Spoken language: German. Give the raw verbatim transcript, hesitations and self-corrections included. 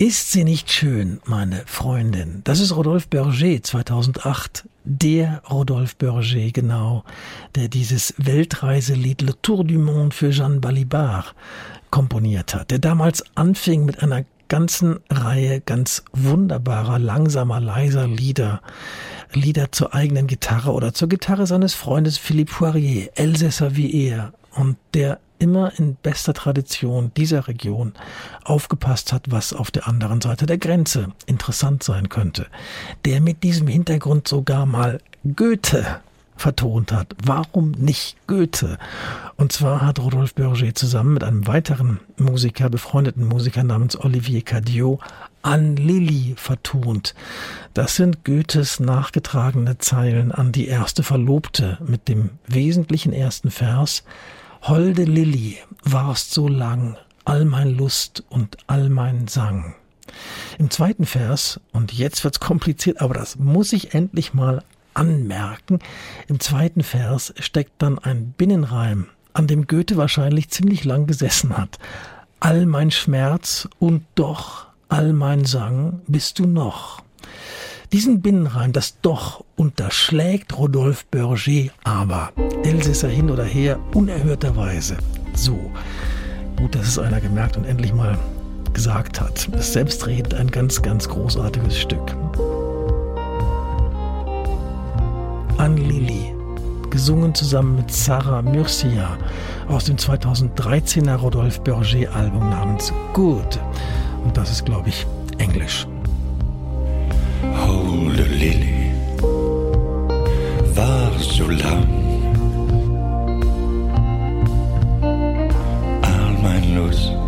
Ist sie nicht schön, meine Freundin? Das ist Rodolphe Berger, zweitausendacht. Der Rodolphe Berger, genau, der dieses Weltreiselied Le Tour du Monde für Jeanne Balibar komponiert hat, der damals anfing mit einer ganzen Reihe ganz wunderbarer, langsamer, leiser Lieder, Lieder zur eigenen Gitarre oder zur Gitarre seines Freundes Philippe Poirier, Elsässer wie er, und der immer in bester Tradition dieser Region aufgepasst hat, was auf der anderen Seite der Grenze interessant sein könnte. Der mit diesem Hintergrund sogar mal Goethe vertont hat. Warum nicht Goethe? Und zwar hat Rodolphe Berger zusammen mit einem weiteren Musiker, befreundeten Musiker namens Olivier Cadiot, An Lili vertont. Das sind Goethes nachgetragene Zeilen an die erste Verlobte mit dem wesentlichen ersten Vers: Holde Lilli, warst so lang, all mein Lust und all mein Sang. Im zweiten Vers, und jetzt wird's kompliziert, aber das muss ich endlich mal anmerken, im zweiten Vers steckt dann ein Binnenreim, an dem Goethe wahrscheinlich ziemlich lang gesessen hat. All mein Schmerz und doch all mein Sang bist du noch. Diesen Binnenreim, das Doch, unterschlägt Rodolphe Berger aber. Elsässer hin oder her, unerhörterweise. So, gut, dass es einer gemerkt und endlich mal gesagt hat. Das selbstredend ein ganz, ganz großartiges Stück. An Lili, gesungen zusammen mit Sarah Murcia aus dem zweitausenddreizehner Rodolphe Berger Album namens Good. Und das ist, glaube ich, Englisch. Holde Lilli, war so lang, all mein Lust